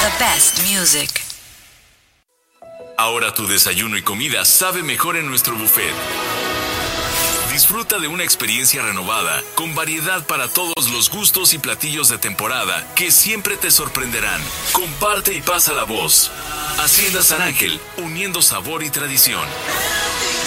the best music. Ahora tu desayuno y comida sabe mejor en nuestro buffet. Disfruta de una experiencia renovada, con variedad para todos los gustos y platillos de temporada que siempre te sorprenderán. Comparte y pasa la voz. Hacienda San Ángel, uniendo sabor y tradición.